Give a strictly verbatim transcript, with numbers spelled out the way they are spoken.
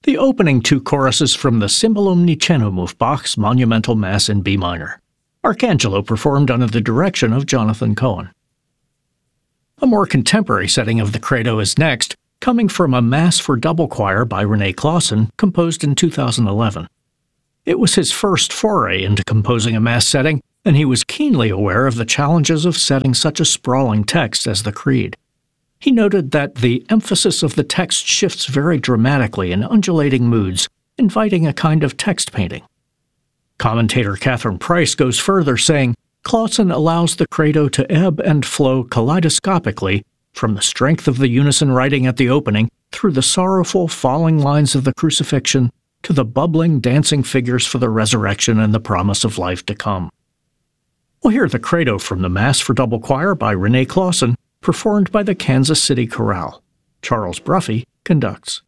the opening two choruses from the Cymbalum Nicenum of Bach's monumental Mass in B minor. Arcangelo performed under the direction of Jonathan Cohen. A more contemporary setting of the Credo is next, coming from a Mass for double choir by René Claussen, composed in two thousand eleven. It was his first foray into composing a Mass setting, and he was keenly aware of the challenges of setting such a sprawling text as the Creed. He noted that the emphasis of the text shifts very dramatically in undulating moods, inviting a kind of text painting. Commentator Catherine Price goes further, saying, Claussen allows the Credo to ebb and flow kaleidoscopically from the strength of the unison writing at the opening through the sorrowful falling lines of the crucifixion to the bubbling, dancing figures for the resurrection and the promise of life to come. We'll hear the Credo from the Mass for double choir by René Claussen, performed by the Kansas City Chorale. Charles Bruffy conducts.